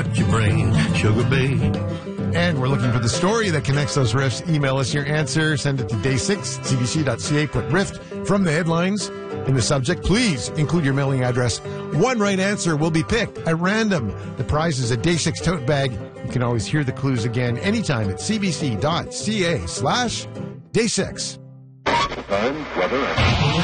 what your brain, Sugar Babe. And we're looking for the story that connects those riffs. Email us your answer. Send it to day6cbc.ca. Put riff from the headlines in the subject. Please include your mailing address. One right answer will be picked at random. The prize is a Day 6 tote bag. You can always hear the clues again anytime at cbc.ca/day6. Time, weather, and